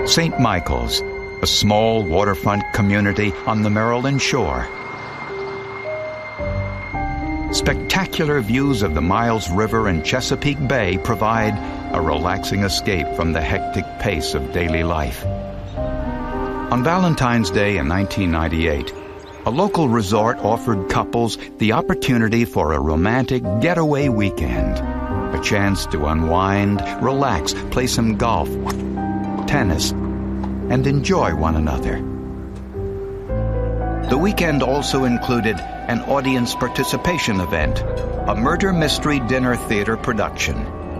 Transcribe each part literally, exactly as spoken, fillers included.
Saint Michael's, a small waterfront community on the Maryland shore. Spectacular views of the Miles River and Chesapeake Bay provide a relaxing escape from the hectic pace of daily life. On Valentine's Day in nineteen ninety-eight, a local resort offered couples the opportunity for a romantic getaway weekend, a chance to unwind, relax, play some golf, tennis, and enjoy one another. The weekend also included an audience participation event, a murder mystery dinner theater production.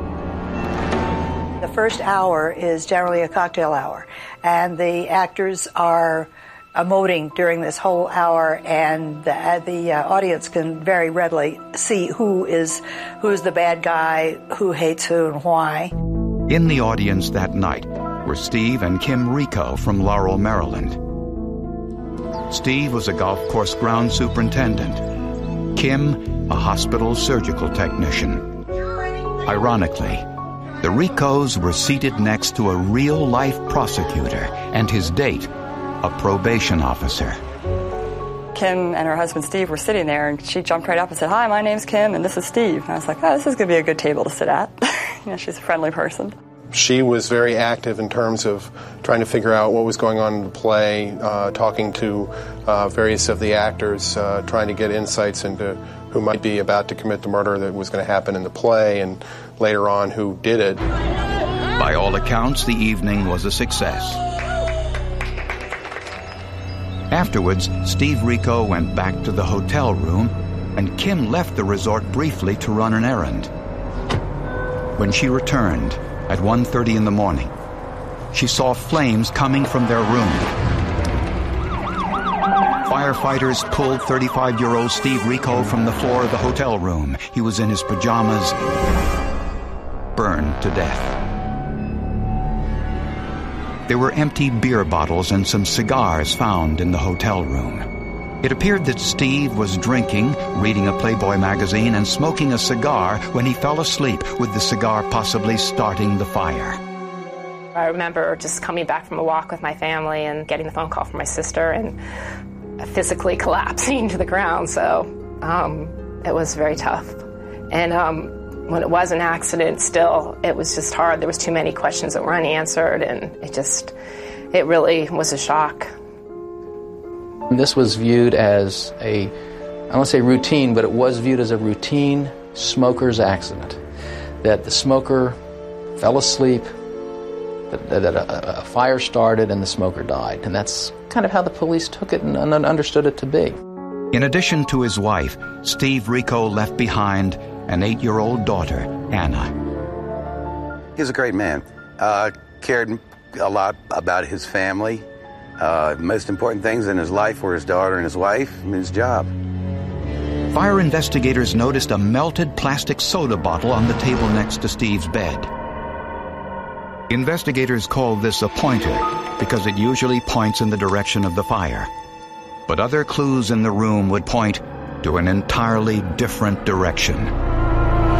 The first hour is generally a cocktail hour, and the actors are emoting during this whole hour, and the, the uh, audience can very readily see who is who's the bad guy, who hates who, and why. In the audience that night were Steve and Kim Rico from Laurel, Maryland. Steve was a golf course ground superintendent. Kim, a hospital surgical technician. Ironically, the Ricos were seated next to a real-life prosecutor and his date, a probation officer. Kim and her husband Steve were sitting there, and she jumped right up and said, "Hi, my name's Kim, and this is Steve." And I was like, "Oh, this is going to be a good table to sit at." You know, she's a friendly person. She was very active in terms of trying to figure out what was going on in the play, uh, talking to uh, various of the actors, uh, trying to get insights into who might be about to commit the murder that was going to happen in the play, and later on who did it. By all accounts, the evening was a success. Afterwards, Steve Rico went back to the hotel room, and Kim left the resort briefly to run an errand. When she returned, at one thirty in the morning, she saw flames coming from their room. Firefighters pulled thirty-five-year-old Steve Rico from the floor of the hotel room. He was in his pajamas, burned to death. There were empty beer bottles and some cigars found in the hotel room. It appeared that Steve was drinking, reading a Playboy magazine, and smoking a cigar when he fell asleep, with the cigar possibly starting the fire. I remember just coming back from a walk with my family and getting the phone call from my sister and physically collapsing to the ground, so um, it was very tough. And um, when it was an accident, still, it was just hard. There was too many questions that were unanswered, and it just, it really was a shock. This was viewed as a, I don't want to say routine, but it was viewed as a routine smoker's accident. That the smoker fell asleep, that, that a, a fire started, and the smoker died. And that's kind of how the police took it and, and understood it to be. In addition to his wife, Steve Rico left behind an eight-year-old daughter, Anna. He was a great man. Uh, cared a lot about his family. Uh, most important things in his life were his daughter and his wife and his job. Fire investigators noticed a melted plastic soda bottle on the table next to Steve's bed. Investigators called this a pointer because it usually points in the direction of the fire. But other clues in the room would point to an entirely different direction.